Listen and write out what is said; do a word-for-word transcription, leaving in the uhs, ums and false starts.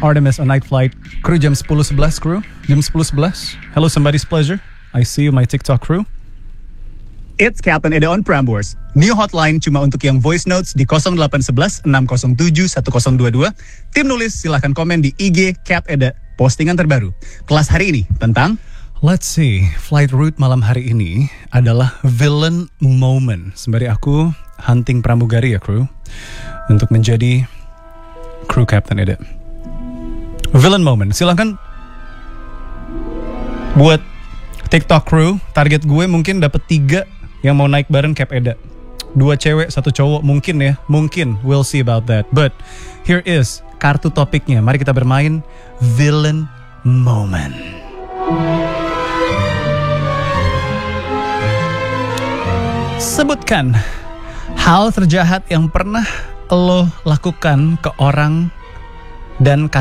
Artemis on night flight. Kru jam sepuluh sebelas, kru. Jam sepuluh sebelas. Hello somebody's pleasure. I see you my TikTok crew. It's Captain Eda on Prambors. New hotline cuma untuk yang voice notes di nol delapan satu satu enam nol tujuh satu nol dua dua. Tim nulis silahkan komen di I G Cap Eda. Postingan terbaru. Kelas hari ini tentang... Let's see, flight route malam hari ini adalah villain moment. Sembari aku hunting pramugari ya kru, untuk menjadi kru Captain Eda. Villain moment, silahkan buat TikTok crew. Target gue mungkin dapat tiga yang mau naik bareng Cap Eda. Dua cewek, satu cowok mungkin ya, mungkin. We'll see about that. But here is kartu topiknya. Mari kita bermain villain moment. Sebutkan hal terjahat yang pernah lo lakukan ke orang dan